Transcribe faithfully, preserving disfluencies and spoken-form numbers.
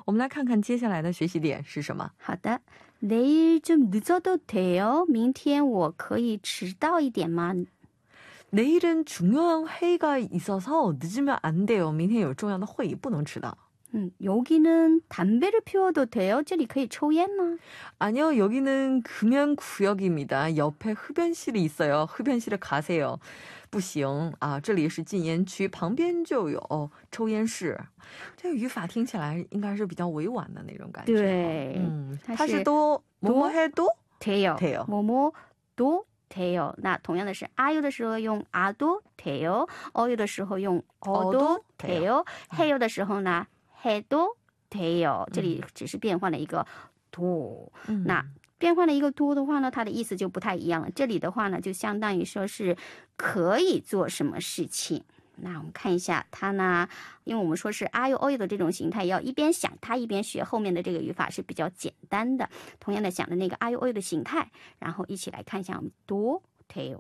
我们来看看接下来的学习点是什么。 好的， 내일 좀 늦어도 돼요? 明天我可以迟到一点吗？ 내일은 중요한 회의가 있어서 늦으면 안 돼요. 明天有重要的会议不能迟到。 음, 여기는 담배를 피워도 돼요? 这里可以抽烟吗？ 아니요, 여기는 금연구역입니다. 옆에 흡연실이 있어요. 흡연실에 가세요. 不行啊，这里是禁烟区，旁边就有抽烟室。这个语法听起来应该是比较委婉的那种感觉。 对， 嗯， 它是它是都뭐뭐 해도 돼요. 돼요. 뭐뭐도 돼요. 那同样的是 아유 的时候用아도 돼요. 어유 的时候用어도 어도 돼요. 해요 的时候呢 해도 돼요. 这里只是变换了一个 도。 嗯， 那变换了一个 do 的话呢，它的意思就不太一样了。这里的话呢，就相当于说是可以做什么事情。那我们看一下它呢，因为我们说是 are you are you 的这种形态，要一边想它一边学后面的这个语法是比较简单的。同样的想的那个 are you are you 的形态，然后一起来看一下我们 do 돼요。